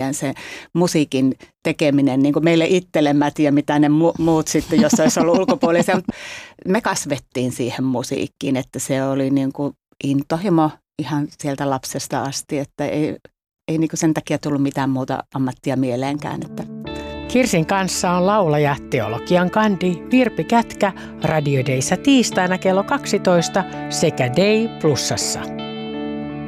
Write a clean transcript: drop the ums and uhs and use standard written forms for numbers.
mieleen se musiikin tekeminen, niin kuin meille itselle, mä tiedän mitä ne muut sitten, jos olisi ollut ulkopuolisia, mutta me kasvettiin siihen musiikkiin, että se oli niin kuin intohimo ihan sieltä lapsesta asti, että ei niin kuin sen takia tullut mitään muuta ammattia mieleenkään. Että. Kirsin kanssa on laulaja, teologian kandi Virpi Kätkä Radio Dayssä tiistaina kello 12 sekä Day Plusassa.